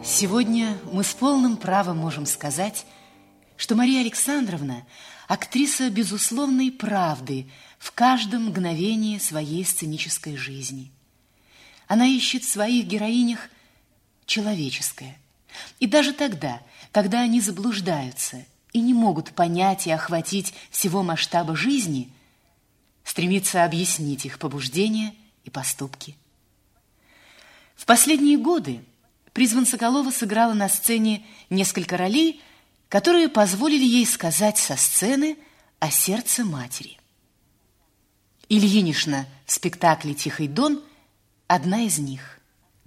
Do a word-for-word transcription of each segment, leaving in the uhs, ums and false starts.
Сегодня мы с полным правом можем сказать, что Мария Александровна – актриса безусловной правды в каждом мгновении своей сценической жизни. Она ищет в своих героинях человеческое. И даже тогда, когда они заблуждаются и не могут понять и охватить всего масштаба жизни, стремится объяснить их побуждения и поступки. В последние годы Призван Соколова сыграла на сцене несколько ролей, которые позволили ей сказать со сцены о сердце матери. Ильинична в спектакле «Тихий дон» – одна из них.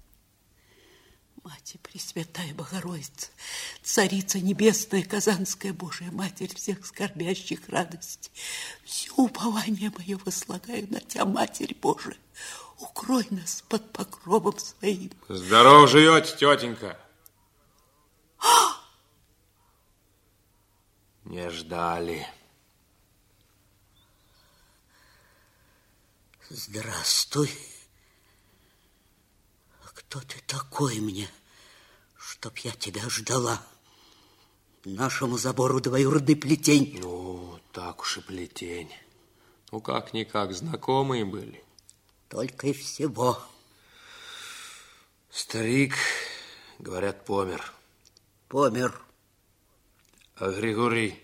Мать Пресвятая Богородица, Царица Небесная, Казанская Божия Матерь всех скорбящих радостей, все упование мое возлагаю на Тебя, Матерь Божия. Укрой нас под покровом своим. Здорово живете, тетенька. А! Не ждали. Здравствуй. А кто ты такой мне, чтоб я тебя ждала? Нашему забору двоюродный плетень. Ну, так уж и плетень. Ну, как-никак знакомые были. Только и всего. Старик, говорят, помер. Помер. А Григорий?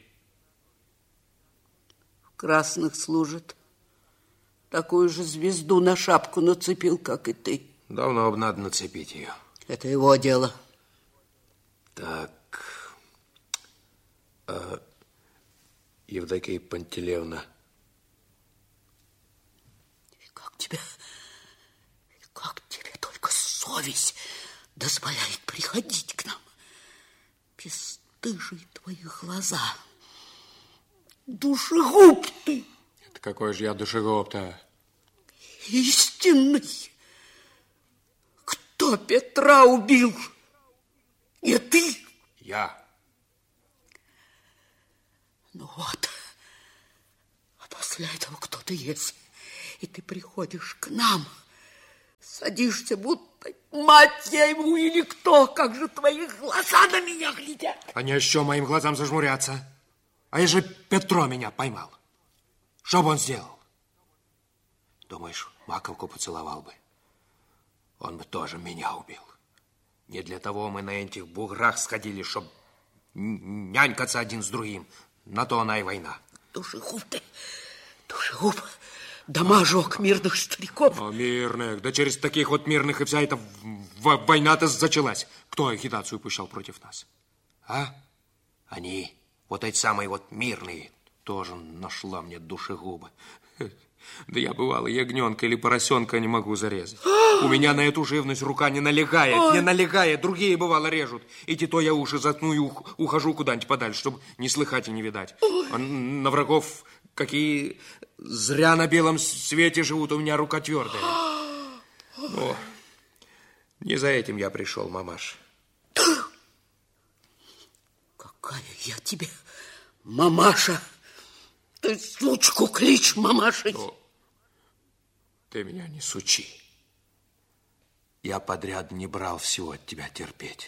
В красных служит. Такую же звезду на шапку нацепил, как и ты. Давно бы надо нацепить ее. Это его дело. Так. А Евдокия Пантелеевна? Как тебе, как тебе только совесть дозволяет приходить к нам? Бесстыжие твои глаза. Душегуб ты. Это какой же я душегуб-то? Истинный. Кто Петра убил? Не ты? Я. Ну вот. А после этого кто ты есть? И ты приходишь к нам, садишься, будто мать я ему или кто. Как же твои глаза на меня глядят? Они еще моим глазам зажмурятся. А я же Петро меня поймал. Что бы он сделал? Думаешь, маковку поцеловал бы? Он бы тоже меня убил. Не для того мы на этих буграх сходили, чтобы нянькаться один с другим. На то она и война. Душегуб ты, душегуб. Дома жег мирных стариков. О, мирных. Да через таких вот мирных и вся эта война-то зачалась. Кто агитацию пущал против нас? А? Они, вот эти самые вот мирные, тоже нашла мне душегуба. Да я, бывало, ягненка или поросенка не могу зарезать. У меня на эту живность рука не налегает, Ой. не налегает. Другие, бывало, режут. И то я уши заткну и ухожу куда-нибудь подальше, чтобы не слыхать и не видать. А на врагов какие зря на белом свете живут, у меня рука твердая. О, не за этим я пришел, мамаш. Какая я тебе мамаша? Ты сучку кличь мамашей. О, ты меня не сучи. Я подряд не брал всего от тебя терпеть.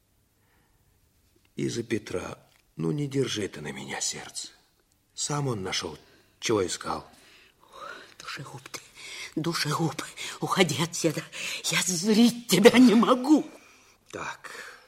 И за Петра, ну не держи ты на меня сердце. Сам он нашел, чего искал. Душегуб ты, душегуб, уходи отсюда. Я зрить тебя не могу. Так,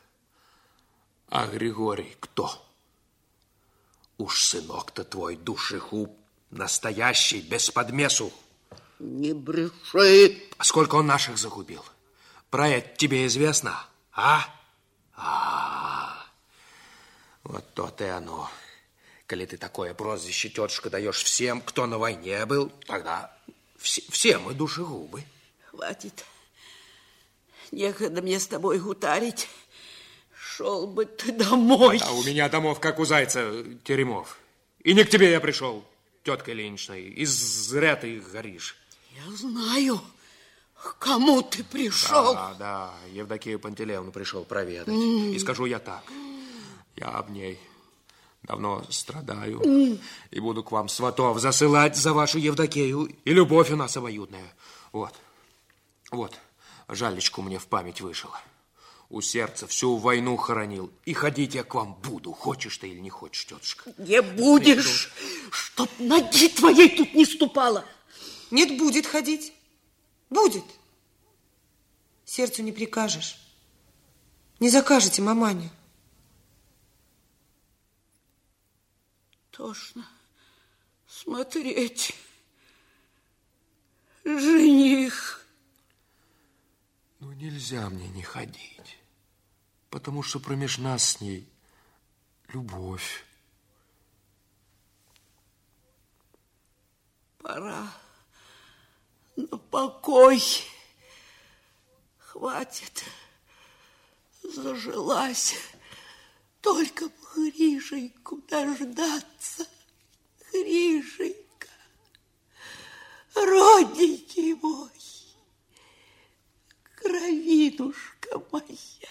а Григорий кто? Уж сынок-то твой душегуб настоящий, без подмесу. Не бреши. А сколько он наших загубил? Про это тебе известно, а? А, вот то-то и оно. Коли ты такое прозвище, тетушка, даешь всем, кто на войне был, тогда все, все мы душегубы. Хватит. Некогда мне с тобой гутарить. Шел бы ты домой. А у меня домов, как у зайца, теремов. И не к тебе я пришел, тетка Ильинична, и зря ты горишь. Я знаю, к кому ты пришел. Да, да, Евдокию Пантелеевну пришел проведать. Mm. И скажу я так, я об ней давно страдаю, mm. и буду к вам сватов засылать за вашу Евдокию, и любовь у нас обоюдная. Вот, вот, жалечку мне в память вышла. у сердца, всю войну хоронил. И ходить я к вам буду, хочешь ты или не хочешь, тетушка. Не будешь, чтоб ноги твоей тут не ступала. Нет, будет ходить. Будет. Сердцу не прикажешь. Не закажете, маманя. Тошно смотреть. Жених. Ну, нельзя мне не ходить, потому что промеж нас с ней любовь. Пора на покой. Хватит. Зажилась. Только б Гришеньку дождаться. Гришенька, родненький мой, кровинушка моя.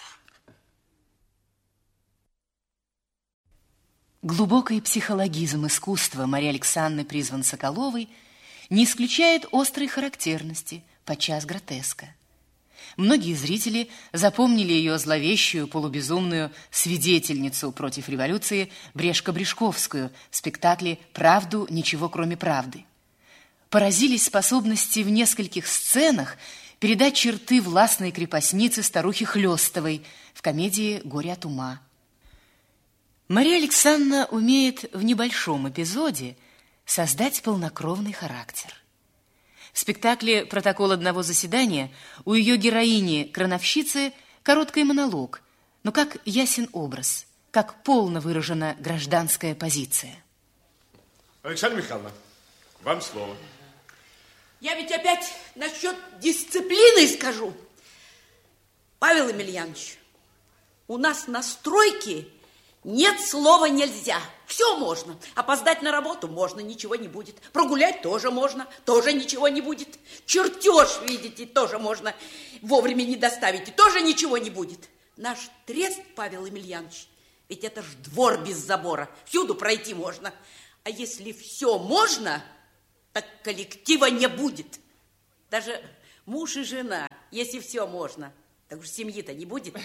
Глубокий психологизм искусства Марии Александры призван-Соколовой не исключает острой характерности, подчас гротеска. Многие зрители запомнили ее зловещую, полубезумную свидетельницу против революции Брешко-Брешковскую в спектакле «Правду, ничего кроме правды». Поразились способности в нескольких сценах передать черты властной крепостницы старухи Хлёстовой в комедии «Горе от ума». Мария Александровна умеет в небольшом эпизоде создать полнокровный характер. В спектакле «Протокол одного заседания» у ее героини, крановщицы, короткий монолог, но как ясен образ, как полно выражена гражданская позиция. Александра Михайловна, вам слово. Я ведь опять насчет дисциплины скажу. Павел Емельянович, у нас на стройке нет слова нельзя. Все можно. Опоздать на работу можно, ничего не будет. Прогулять тоже можно, тоже ничего не будет. Чертеж, видите, тоже можно вовремя не доставить, и тоже ничего не будет. Наш трест, Павел Емельянович, ведь это ж двор без забора. Всюду пройти можно. А если все можно, так коллектива не будет. Даже муж и жена, если все можно, так уж семьи-то не будет.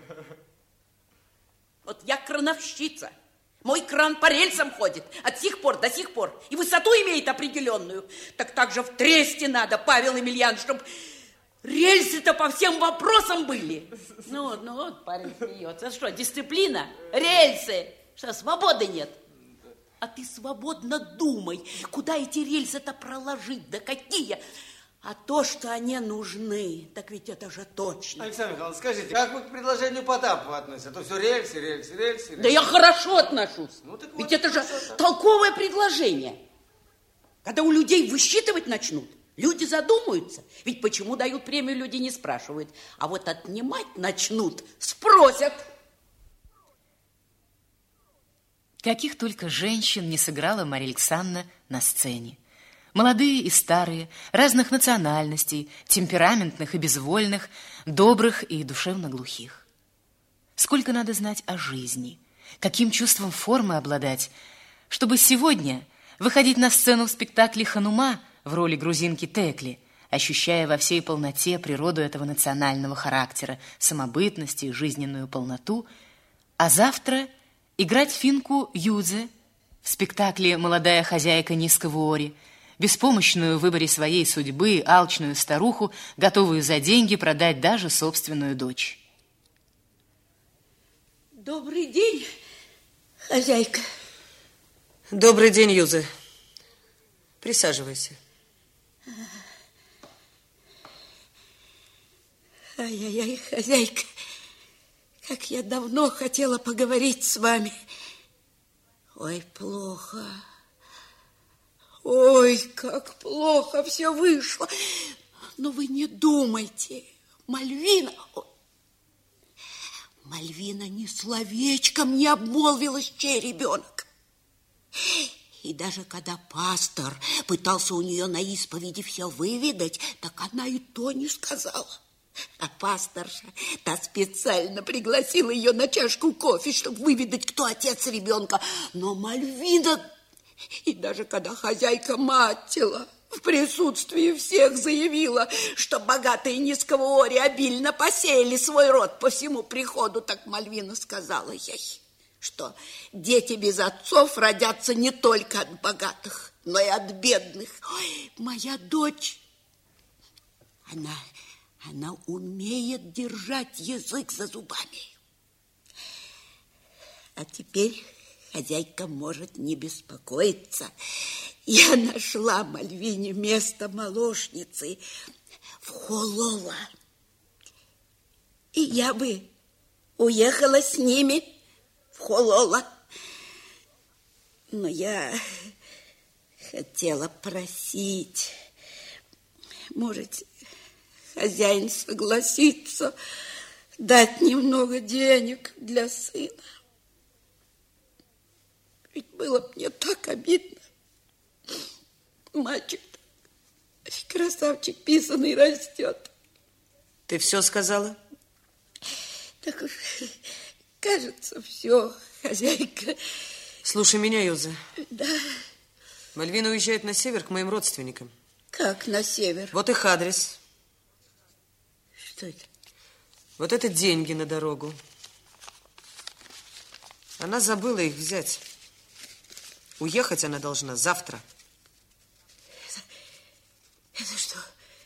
Вот я крановщица. Мой кран по рельсам ходит от сих пор до сих пор. И высоту имеет определенную. Так так же в тресте надо, Павел Емельянович, чтобы рельсы-то по всем вопросам были. Ну вот, ну вот, парень смеется. Что, дисциплина? Рельсы. Что, свободы нет? А ты свободно думай, куда эти рельсы-то проложить, да какие... А то, что они нужны, так ведь это же точно. Александр Михайлович, скажите, как вы к предложению Потапова относитесь? А то все рельсы, рельсы, рельсы, рельсы. Да я хорошо отношусь. Ну, так ведь вот, это же хорошо. толковое предложение. Когда у людей высчитывать начнут, люди задумаются. Ведь почему дают премию, люди не спрашивают. А вот отнимать начнут, спросят. Каких только женщин не сыграла Мария Александровна на сцене. Молодые и старые, разных национальностей, темпераментных и безвольных, добрых и душевно глухих. Сколько надо знать о жизни, каким чувством формы обладать, чтобы сегодня выходить на сцену в спектакле «Ханума» в роли грузинки Текли, ощущая во всей полноте природу этого национального характера, самобытность и жизненную полноту, а завтра играть финку Юдзе в спектакле «Молодая хозяйка Низковуори», беспомощную в выборе своей судьбы, алчную старуху, готовую за деньги продать даже собственную дочь. Добрый день, хозяйка. Добрый день, Юзе. Присаживайся. Ай-яй-яй, хозяйка, как я давно хотела поговорить с вами. Ой, плохо. Ой, как плохо все вышло. Но вы не думайте. Мальвина... Мальвина ни словечком не обмолвилась, чей ребенок. И даже когда пастор пытался у нее на исповеди все выведать, так она и то не сказала. А пасторша та специально пригласила ее на чашку кофе, чтобы выведать, кто отец ребенка. Но Мальвина... И даже когда хозяйка матила в присутствии всех заявила, что богатые Низковоори обильно посеяли свой род по всему приходу, так Мальвина сказала ей, что дети без отцов родятся не только от богатых, но и от бедных. Ой, моя дочь, она, она умеет держать язык за зубами. А теперь хозяйка может не беспокоиться. Я нашла Мальвине место молочницы в Холола. И я бы уехала с ними в Холола. Но я хотела просить, может, хозяин согласится дать немного денег для сына. Ведь было мне так обидно. Мальчик, красавчик писаный, растет. Ты все сказала? Так уж, кажется, все, хозяйка. Слушай меня, Юза. Да. Мальвина уезжает на север к моим родственникам. Как на север? Вот их адрес. Что это? Вот это деньги на дорогу. Она забыла их взять. Уехать она должна завтра. Это, это что?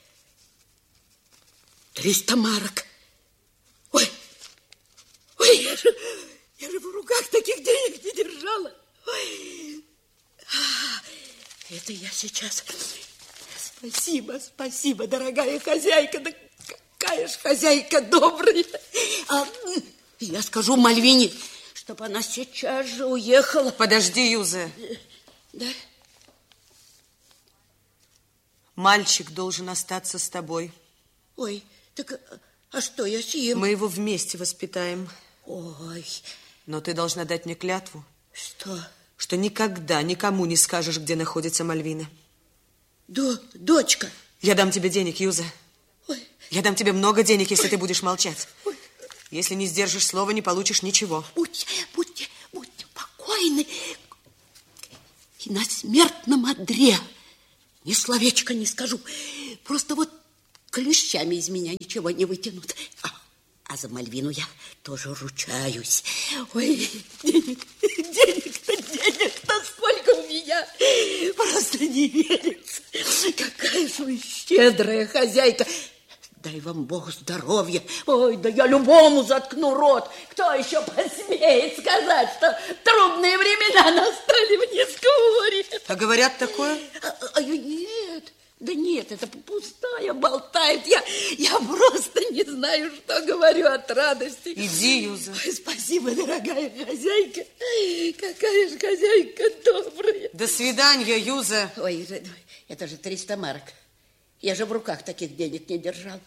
Триста марок. Ой, ой, я же, я же в руках таких денег не держала. Ой, а, это я сейчас. Спасибо, спасибо, дорогая хозяйка. Да какая ж хозяйка добрая. А, я скажу Мальвине, чтобы она сейчас же уехала. Подожди, Юза. Да? Мальчик должен остаться с тобой. Ой, так а что я с ним? Мы его вместе воспитаем. Ой. Но ты должна дать мне клятву. Что? Что никогда никому не скажешь, где находится Мальвина. До, дочка. Я дам тебе денег, Юза. Ой. Я дам тебе много денег, если Ой. ты будешь молчать. Ой. Если не сдержишь слова, не получишь ничего. Будьте, будьте, будьте покойны. И на смертном одре ни словечко не скажу. Просто вот клещами из меня ничего не вытянут. А, а за Мальвину я тоже ручаюсь. Ой, денег, денег-то, денег-то сколько у меня. Просто не верится. Какая же вы щедрая хозяйка. Дай вам Бог здоровья. Ой, да я любому заткну рот. Кто еще посмеет сказать, что трудные времена настали в Низковоори? А говорят такое? А, а, нет, да нет, это пустая болтает. Я, я просто не знаю, что говорю от радости. Иди, Юза. Ой, спасибо, дорогая хозяйка. Какая же хозяйка добрая. До свидания, Юза. Ой, это же триста марок. Я же в руках таких денег не держал.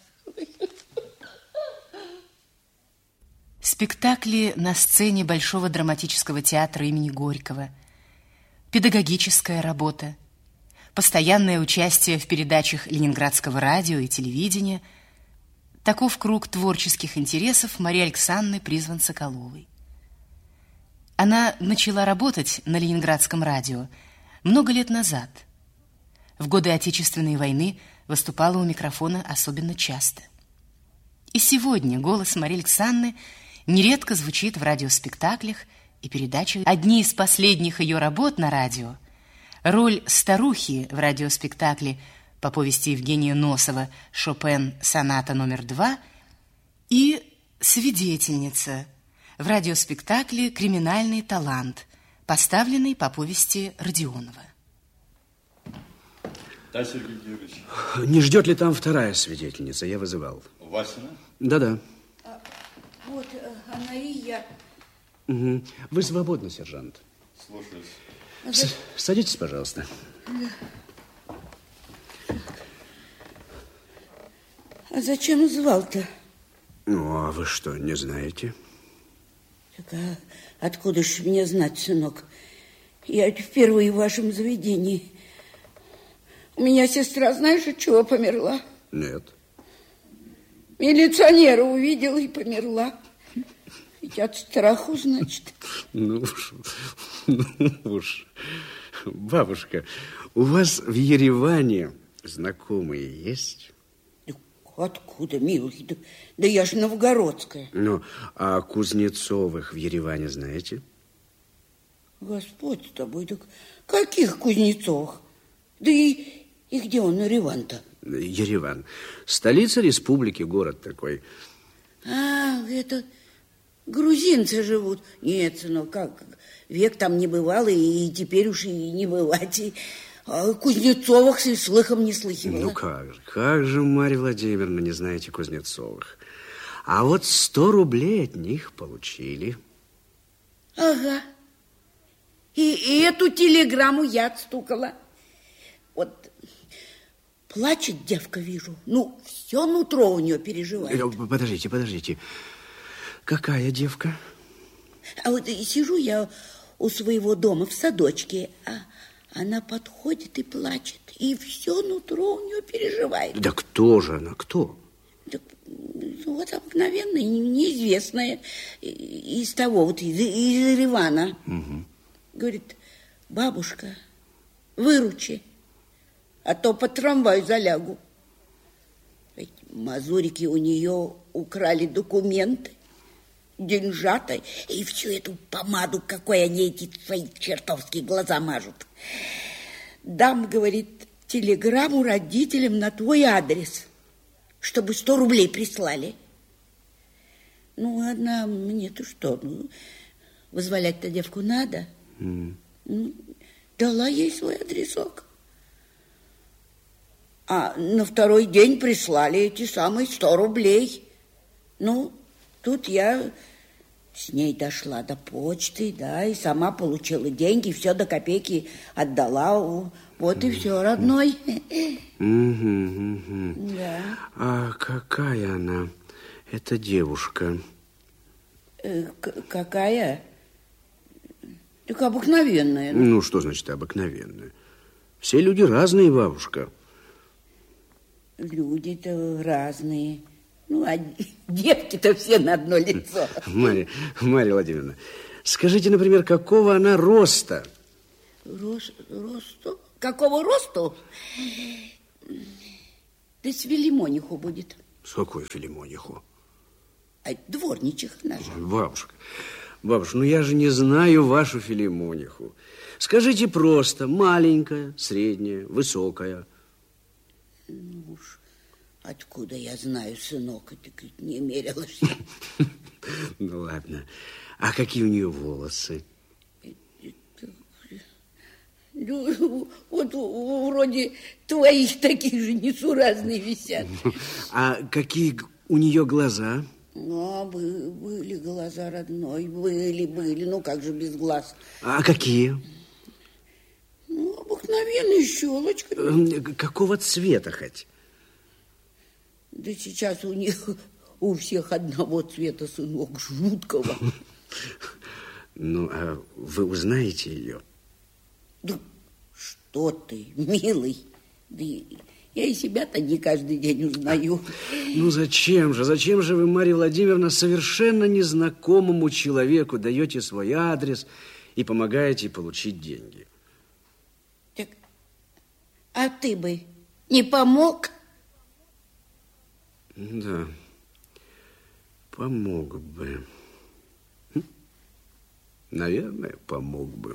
Спектакли на сцене Большого драматического театра имени Горького, педагогическая работа, постоянное участие в передачах Ленинградского радио и телевидения – таков круг творческих интересов Марии Александры Призван-Соколовой. Она начала работать на Ленинградском радио много лет назад. В годы Отечественной войны выступала у микрофона особенно часто. И сегодня голос Марии Александры нередко звучит в радиоспектаклях и передачах. Одни из последних ее работ на радио – роль старухи в радиоспектакле по повести Евгения Носова «Шопен. Соната номер два» и свидетельница в радиоспектакле «Криминальный талант», поставленный по повести Родионова. Да, Сергей Георгиевич. Не ждет ли там вторая свидетельница? Я вызывал. Васина? Да-да. А, вот она и я. Угу. Вы свободны, сержант. Слушаюсь. С Садитесь, пожалуйста. Да. А зачем звал-то? Ну, а вы что, не знаете? Так а откуда ж мне знать, сынок? Я впервые в вашем заведении. У меня сестра, знаешь, от чего померла? Нет. Милиционера увидела и померла. Ведь от страху, значит. Ну уж, ну уж. Бабушка, у вас в Ереване знакомые есть? Откуда, милый? Да, да я же новгородская. Ну, а Кузнецовых в Ереване знаете? Господь с тобой, так каких Кузнецовых? Да и, и где он, Ереван-то? Ереван. Столица республики, город такой. А, это грузинцы живут. Нет, сынок, как, век там не бывало, и теперь уж и не бывать. И, а Кузнецовых и слыхом не слыхивала. Ну как же, как же, Марья Владимировна, не знаете Кузнецовых? А вот сто рублей от них получили. Ага. И, и эту телеграмму я отстукала. Вот плачет девка, вижу. Ну, все нутро у нее переживает. Подождите, подождите. Какая девка? А вот и сижу я у своего дома в садочке, а она подходит и плачет. И все нутро у нее переживает. Да кто же она, кто? Так, вот обыкновенная, неизвестная, из того, вот из, из Еревана. Угу. Говорит, бабушка, выручи, а то по трамваю залягу. Ведь мазурики у нее украли документы, деньжата и всю эту помаду, какой они эти свои чертовские глаза мажут. Дам, говорит, телеграмму родителям на твой адрес, чтобы сто рублей прислали. Ну, одна мне-то что, ну, вызволять-то девку надо. Mm. Ну, дала ей свой адресок. А на второй день прислали эти самые сто рублей. Ну, тут я с ней дошла до почты, да, и сама получила деньги, все до копейки отдала. Вот и все, родной. Mm-hmm. Да. А какая она, эта девушка? Э, какая? Так обыкновенная. Ну, что значит обыкновенная? Все люди разные, бабушка. Люди-то разные. Ну, а девки-то все на одно лицо. Марья, Марья Владимировна, скажите, например, какого она роста? Рост, росту? Какого росту? Да с Филимониху будет. С какой Филимониху? А дворничиха наша. Бабушка, бабушка, ну я же не знаю вашу Филимониху. Скажите просто, маленькая, средняя, высокая. Ну уж, откуда я знаю, сынок, это не мерилась. Ну ладно, а какие у нее волосы? Ну, вот вроде твоих таких же несуразные висят. А какие у нее глаза? Ну, были глаза, родной, были, были, ну как же без глаз. А какие? Ну, обыкновенные щелочками. Какого цвета хоть? Да сейчас у них у всех одного цвета, сынок, жуткого. Ну, а вы узнаете ее? Да что ты, милый, да я и себя-то не каждый день узнаю. Ну зачем же, зачем же вы, Марья Владимировна, совершенно незнакомому человеку даете свой адрес и помогаете получить деньги? Так, а ты бы не помог? Да, помог бы. Наверное, помог бы.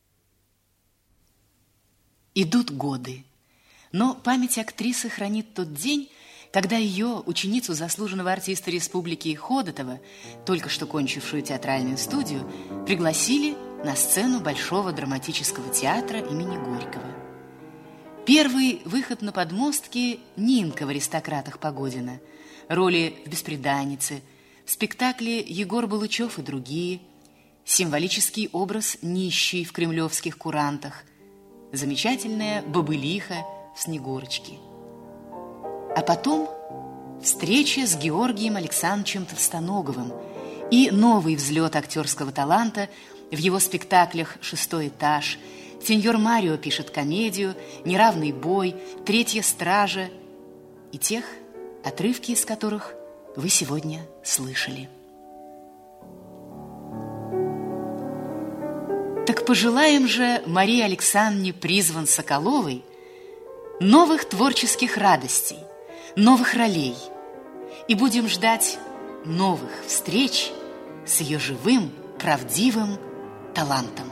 Идут годы, но память актрисы хранит тот день, когда ее, ученицу заслуженного артиста республики Ходотова, только что кончившую театральную студию, пригласили на сцену Большого драматического театра имени Горького. Первый выход на подмостки Нинка в «Аристократах» Погодина, роли в «Бесприданнице», в спектакле Егор Балычев и другие, символический образ нищей в кремлевских курантах, замечательная бобылиха в «Снегурочке». А потом встреча с Георгием Александровичем Товстоноговым и новый взлет актерского таланта в его спектаклях «Шестой этаж», «Сеньор Марио пишет комедию», «Неравный бой», «Третья стража» и тех, отрывки из которых вы сегодня слышали. Так пожелаем же Марии Александровне Призван-Соколовой новых творческих радостей, новых ролей, и будем ждать новых встреч с ее живым, правдивым талантом.